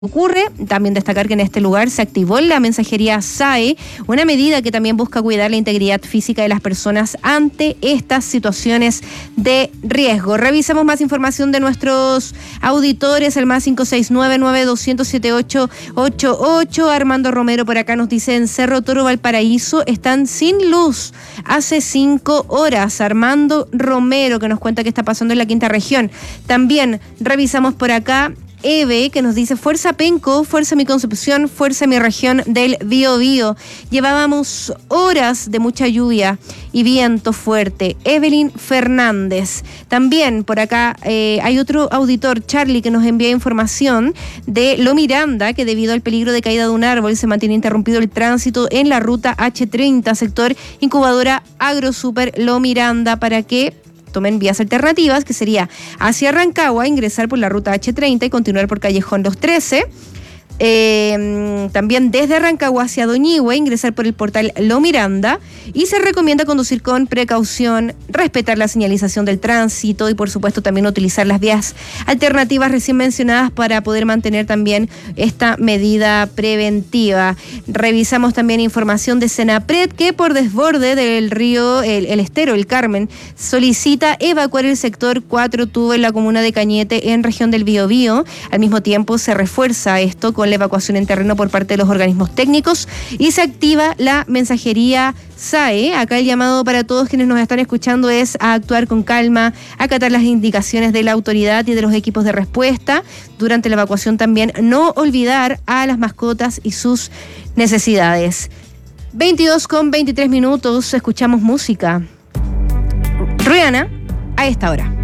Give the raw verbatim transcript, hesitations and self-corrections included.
ocurre. También destacar que en este lugar se activó la mensajería S A E, una medida que también busca cuidar la integridad física de las personas ante estas situaciones de riesgo. Revisamos más información de nuestros auditores, el más cinco seis nueve, nueve dos cero cero, siete ocho ocho ocho. Armando Romero por acá nos dice: en Cerro Toro, Valparaíso, están sin luz hace cinco horas. Armando Romero, que nos cuenta qué está pasando en la quinta región. También revisamos por acá Eve, que nos dice: fuerza Penco, fuerza mi Concepción, fuerza mi región del Biobío. Llevábamos horas de mucha lluvia y viento fuerte. Evelyn Fernández. También por acá eh, hay otro auditor, Charlie, que nos envía información de Lo Miranda, que debido al peligro de caída de un árbol se mantiene interrumpido el tránsito en la ruta hache treinta, sector incubadora AgroSuper Lo Miranda, para que tomen vías alternativas, que sería hacia Rancagua, ingresar por la ruta hache treinta y continuar por Callejón Los trece. Eh, también desde Rancagua hacia Doñihue, ingresar por el portal Lo Miranda, y se recomienda conducir con precaución, respetar la señalización del tránsito y por supuesto también utilizar las vías alternativas recién mencionadas para poder mantener también esta medida preventiva. Revisamos también información de Senapred, que por desborde del río, el, el estero, el Carmen, solicita evacuar el sector cuatro tubo en la comuna de Cañete, en región del Biobío. Al mismo tiempo se refuerza esto con la evacuación en terreno por parte de los organismos técnicos y se activa la mensajería S A E. Acá el llamado para todos quienes nos están escuchando es a actuar con calma, a acatar las indicaciones de la autoridad y de los equipos de respuesta. Durante la evacuación también no olvidar a las mascotas y sus necesidades. veintidós con veintitrés minutos, escuchamos música. Rihanna a esta hora.